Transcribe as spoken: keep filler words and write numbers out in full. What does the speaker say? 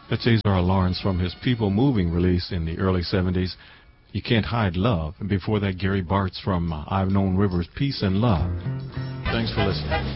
That's Azar Lawrence from his People Moving release in the early seventies. You Can't Hide Love. And before that, Gary Bartz from uh, I've Known Rivers, Peace and Love. Thanks for listening.